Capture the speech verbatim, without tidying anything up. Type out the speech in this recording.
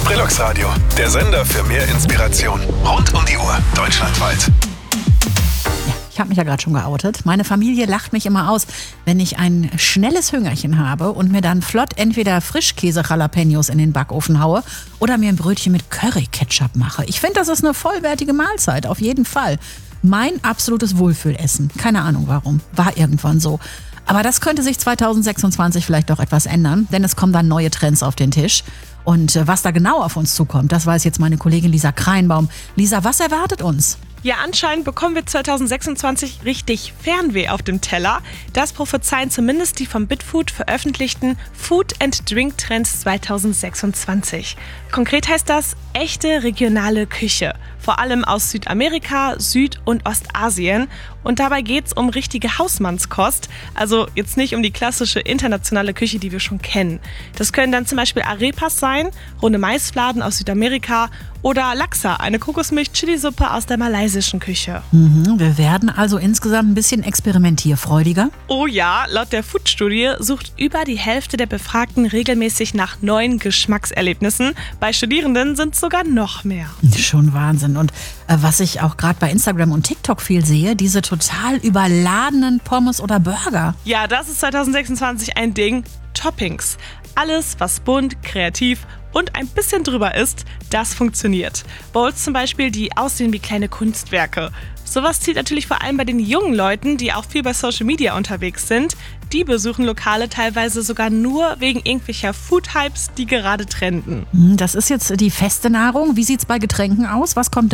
Trilux Radio, der Sender für mehr Inspiration. Rund um die Uhr, deutschlandweit. Ich habe mich ja gerade schon geoutet. Meine Familie lacht mich immer aus, wenn ich ein schnelles Hüngerchen habe und mir dann flott entweder Frischkäse-Jalapenos in den Backofen haue oder mir ein Brötchen mit Curry-Ketchup mache. Ich finde, das ist eine vollwertige Mahlzeit, auf jeden Fall. Mein absolutes Wohlfühlessen. Keine Ahnung warum. War irgendwann so. Aber das könnte sich zwanzig sechsundzwanzig vielleicht doch etwas ändern, denn es kommen dann neue Trends auf den Tisch. Und was da genau auf uns zukommt, das weiß jetzt meine Kollegin Lisa Kreinbaum. Lisa, was erwartet uns? Ja, anscheinend bekommen wir zwanzig sechsundzwanzig richtig Fernweh auf dem Teller. Das prophezeien zumindest die vom Bitfood veröffentlichten Food and Drink Trends zwanzig sechsundzwanzig. Konkret heißt das echte regionale Küche, vor allem aus Südamerika, Süd- und Ostasien. Und dabei geht's um richtige Hausmannskost, also jetzt nicht um die klassische internationale Küche, die wir schon kennen. Das können dann zum Beispiel Arepas sein, runde Maisfladen aus Südamerika oder Laksa, eine Kokosmilch-Chilisuppe aus der malaysischen Küche. Mhm, wir werden also insgesamt ein bisschen experimentierfreudiger. Oh ja, laut der Food-Studie sucht über die Hälfte der Befragten regelmäßig nach neuen Geschmackserlebnissen. Bei Studierenden sind es sogar noch mehr. Schon Wahnsinn. Und äh, was ich auch gerade bei Instagram und TikTok viel sehe, diese total überladenen Pommes oder Burger. Ja, das ist zwanzig sechsundzwanzig ein Ding. Toppings. Alles, was bunt, kreativ und ein bisschen drüber ist, das funktioniert. Bowls zum Beispiel, die aussehen wie kleine Kunstwerke. Sowas zieht natürlich vor allem bei den jungen Leuten, die auch viel bei Social Media unterwegs sind. Die besuchen Lokale teilweise sogar nur wegen irgendwelcher Food-Hypes, die gerade trenden. Das ist jetzt die feste Nahrung. Wie sieht's bei Getränken aus? Was kommt